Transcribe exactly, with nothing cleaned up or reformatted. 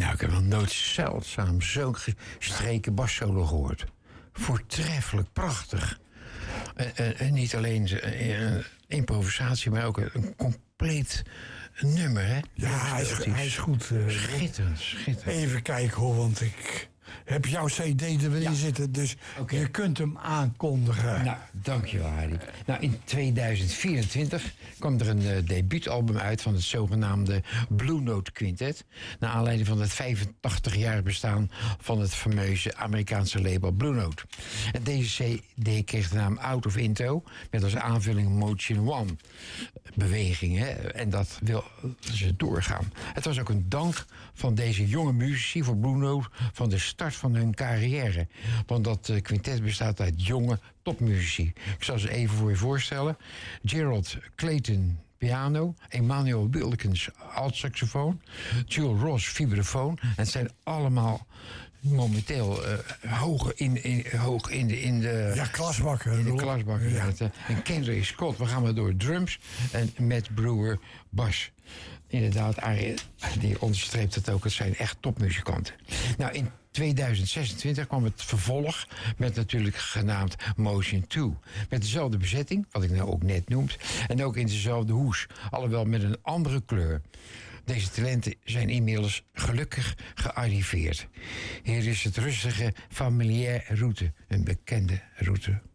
Nou, ik heb nog nooit zeldzaam zo'n gestreken bassolo gehoord. Voortreffelijk, prachtig. En, en, en niet alleen uh, improvisatie, maar ook een, een compleet nummer, hè? Ja, hij is, hij is goed. Uh, schitterend, schitterend. Even kijken hoor, want ik heb jouw cd er weer in zitten, dus okay. Je kunt hem aankondigen. Nou, dankjewel, Harry. Nou, in tweeduizend vierentwintig kwam er een uh, debuutalbum uit van het zogenaamde Blue Note Quintet, naar aanleiding van het vijfentachtig-jarig bestaan van het fameuze Amerikaanse label Blue Note. En deze cd kreeg de naam Out of Intro, met als aanvulling Motion One beweging, hè? En dat wil ze doorgaan. Het was ook een dank van deze jonge muzici voor Blue Note van de start van hun carrière. Want dat uh, quintet bestaat uit jonge topmuzici. Ik zal ze even voor je voorstellen. Gerald Clayton, piano. Emmanuel Wilkins, altsaxofoon. Jules Ross, vibrafoon. En het zijn allemaal momenteel uh, hoog, in, in, hoog in de... In de ja, klasbakken. In de klasbakken. Ja. Ja. En Kendrick Scott, we gaan maar door drums. En Matt Brewer, bas. Inderdaad, Arie, die onderstreept het ook. Het zijn echt topmuzikanten. Nou, in tweeduizend zesentwintig kwam het vervolg met natuurlijk genaamd Motion twee. Met dezelfde bezetting, wat ik nou ook net noemde. En ook in dezelfde hoes. Alhoewel met een andere kleur. Deze talenten zijn inmiddels gelukkig gearriveerd. Hier is het rustige familiaire route. Een bekende route.